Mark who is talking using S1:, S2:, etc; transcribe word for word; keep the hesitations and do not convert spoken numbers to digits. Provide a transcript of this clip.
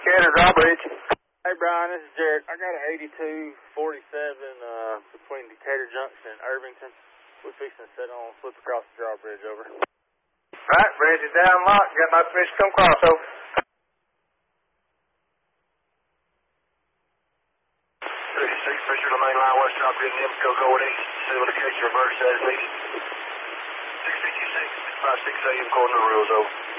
S1: Decatur drawbridge.
S2: Hey, Brian, this is Jared. I got an eighty-two forty-seven uh, between Decatur Junction and Irvington. We're fixing to set on, flip across the drawbridge over.
S1: Right, bridge is down locked. Got my permission to come across, over.
S3: thirty-six, pressure to the main line, west drop in Nimco going east. Civil to catch reverse as needed. six fifty-six, five six A M, corner the rules, over.